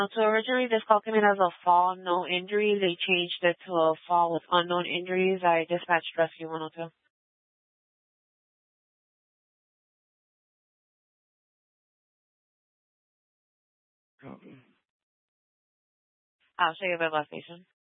So originally this call came in as a fall, no injuries. They changed it to a fall with unknown injuries. I dispatched Rescue 102. I'll show you the bus station.